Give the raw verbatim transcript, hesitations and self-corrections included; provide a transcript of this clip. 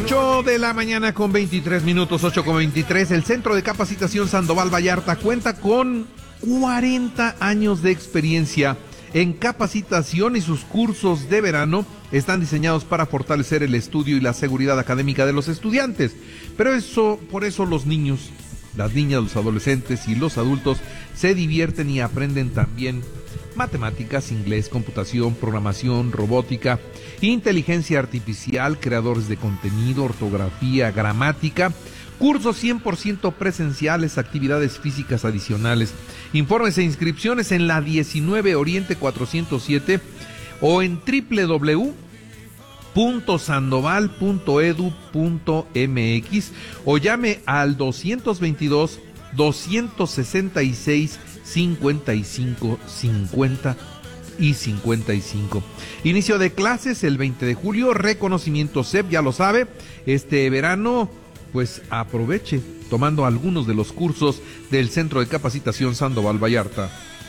ocho de la mañana con veintitrés minutos, ocho con veintitrés. El Centro de Capacitación Sandoval Vallarta cuenta con cuarenta años de experiencia en capacitación y sus cursos de verano están diseñados para fortalecer el estudio y la seguridad académica de los estudiantes. Pero eso, por eso los niños, las niñas, los adolescentes y los adultos se divierten y aprenden también matemáticas, inglés, computación, programación, robótica, inteligencia artificial, creadores de contenido, ortografía, gramática, cursos cien por ciento presenciales, actividades físicas adicionales. Informes e inscripciones en la diecinueve Oriente cuatrocientos siete o en doble u doble u doble u punto sandoval punto edu punto mx o llame al doscientos veintidós, doscientos sesenta y seis, cincuenta y cinco, cincuenta y cincuenta y cinco. Inicio de clases el veinte de julio, reconocimiento C E P, ya lo sabe, este verano, pues aproveche tomando algunos de los cursos del Centro de Capacitación Sandoval Vallarta.